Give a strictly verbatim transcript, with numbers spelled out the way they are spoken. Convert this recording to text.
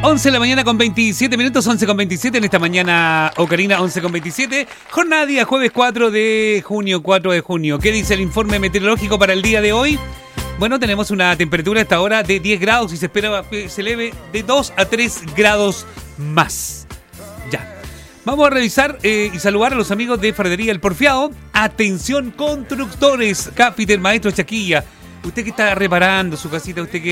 once de la mañana con veintisiete minutos, once con veintisiete en esta mañana ocarina, once con veintisiete. Jornada día jueves cuatro de junio, cuatro de junio. ¿Qué dice el informe meteorológico para el día de hoy? Bueno, tenemos una temperatura a esta hora de diez grados y se espera que se eleve de dos a tres grados más. Ya. Vamos a revisar eh, y saludar a los amigos de Ferretería El Porfiado. Atención constructores, Capiter, Maestro Chaquilla. Usted que está reparando su casita, usted que